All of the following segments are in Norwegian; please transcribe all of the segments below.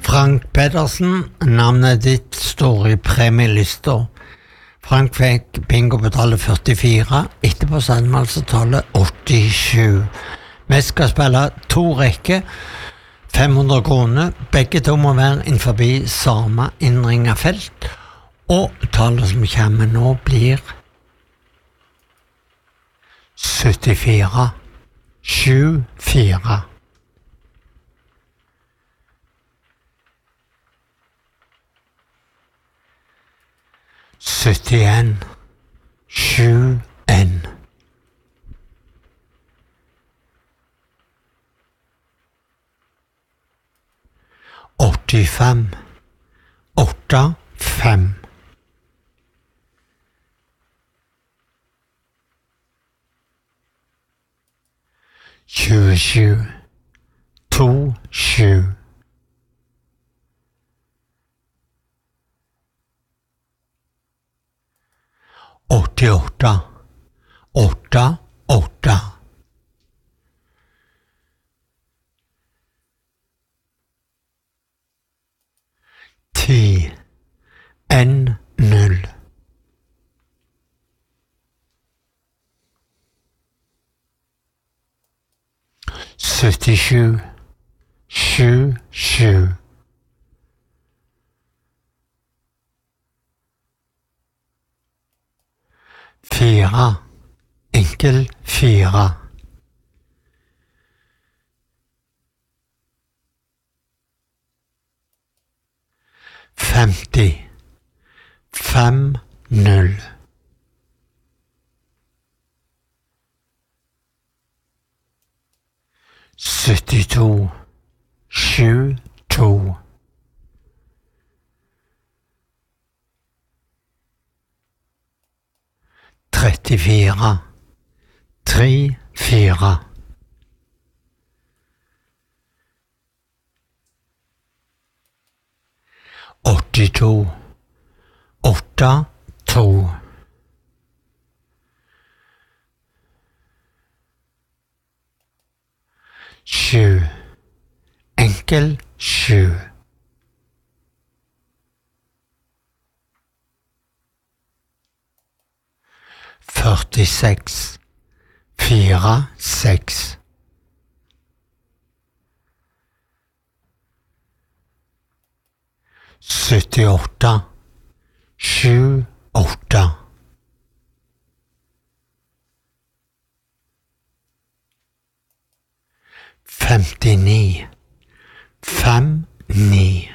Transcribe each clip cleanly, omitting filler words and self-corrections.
Frank Pedersen, navnet ditt står i premielista. Frank fikk bingo på tallet 44, etterpå sendte vi altså tallet 87. Vi skal spille 2 rekker, 500 kroner. Begge to må være innenfor samme innringet felt, og tallet som kommer nå blir 74, 74. 71, 71. 85, 85. 27, 27. 88, 88. 10, 0. 77, 77. 4, enkel 4. 50, 50. 72, 72. 34, 34. 82, 82. 7, enkel 7. 46, 4, 6. 78, 7, 8. 59, 5, 9.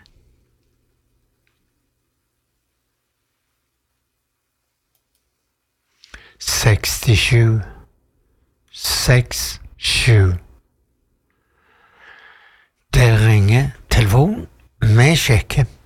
67, 6, 7. Det ringer telefon. Vi sjekker.